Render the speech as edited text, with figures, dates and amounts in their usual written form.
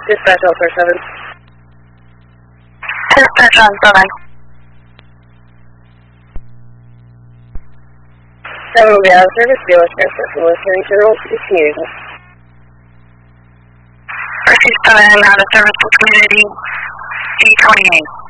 Dispatch Alpha 7. Dispatch on 7. 7 will be out of service, dealer transfer from West County General to the community. Receive 7 out of service to community, D28.